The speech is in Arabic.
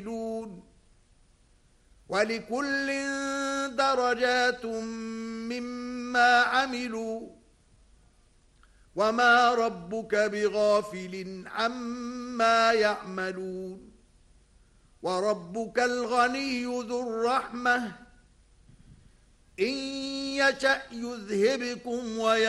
ولكل درجات مما عملوا وما ربك بغافل عما يعملون وربك الغني ذو الرحمة إن يشأ يذهبكم